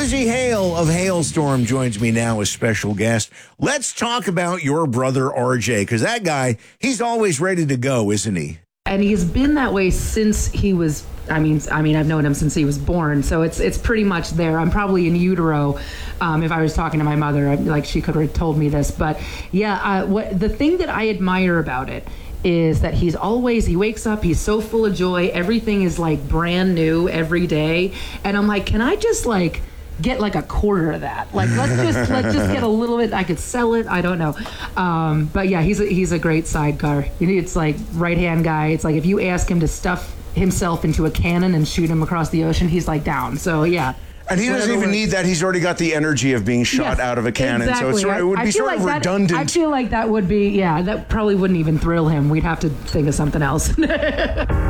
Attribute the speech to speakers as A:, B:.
A: Lizzie Hale of Hailstorm joins me now as special guest. Let's talk about your brother RJ, because that guy, he's always ready to go, isn't he?
B: And he's been that way since he was, I mean, I've known him since he was born, so it's pretty much there. I'm probably in utero. If I was talking to my mother, like, she could have told me this. But yeah, the thing that I admire about it is that he wakes up, he's so full of joy. Everything is like brand new every day. And I'm like, can I just like get like a quarter of that? Like, let's just get a little bit. I could sell it. I don't know. But yeah, he's a great sidecar. It's like right-hand guy. It's like if you ask him to stuff himself into a cannon and shoot him across the ocean, he's like down. So yeah.
A: And he doesn't even need that. He's already got the energy of being shot out of a cannon.
B: Exactly.
A: So it would be sort of redundant.
B: I feel like that would be, that probably wouldn't even thrill him. We'd have to think of something else.